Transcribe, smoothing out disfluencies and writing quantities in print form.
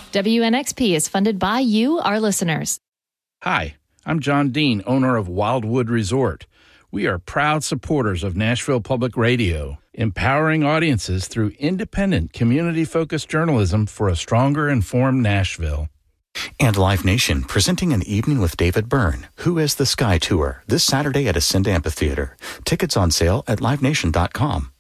WNXP is funded by you, our listeners. Hi, I'm John Dean, owner of Wildwood Resort. We are proud supporters of Nashville Public Radio, empowering audiences through independent, community-focused journalism for a stronger, informed Nashville. And Live Nation, presenting An Evening with David Byrne, Who is the Sky Tour, this Saturday at Ascend Amphitheater. Tickets on sale at livenation.com.